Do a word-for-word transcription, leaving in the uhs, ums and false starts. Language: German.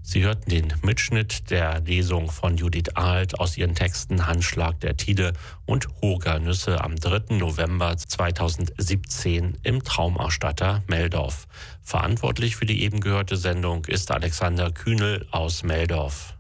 Sie hörten den Mitschnitt der Lesung von Judith Ahlt aus ihren Texten Handschlag der Tide und Hogernüsse am dritten November zweitausendsiebzehn im Traumausstatter Meldorf. Verantwortlich für die eben gehörte Sendung ist Alexander Kühnel aus Meldorf.